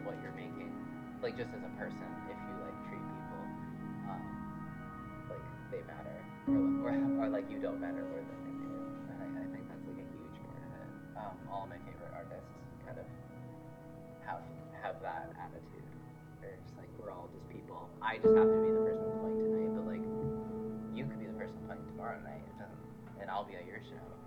what you're making, like just as a person, if you like treat people um, like they matter, or like you don't matter more than they do. And I think that's like a huge part of it. All my favorite artists kind of have have that attitude. They're just like we're all just people. I just have to be the person playing tonight, but like you could be the person playing tomorrow night. It doesn't, and I'll be at your show.